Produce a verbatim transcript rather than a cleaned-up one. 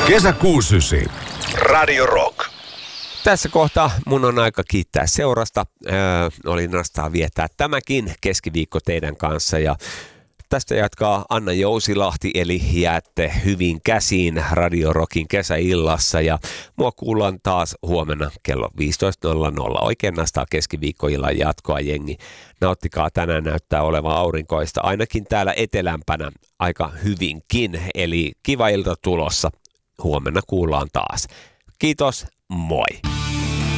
Kesäkuusysi. Radio Rock. Tässä kohtaa mun on aika kiittää seurasta. Öö, oli nastaa viettää tämäkin keskiviikko teidän kanssa ja tästä jatkaa Anna Jousilahti, eli jäätte hyvin käsiin Radio Rockin kesäillassa ja mua kuullaan taas huomenna kello viisitoista nolla nolla. Oikein nastaa keskiviikkoillan jatkoa, jengi. Nauttikaa, tänään näyttää olevan aurinkoista, ainakin täällä etelämpänä aika hyvinkin, eli kiva ilta tulossa. Huomenna kuullaan taas. Kiitos, moi!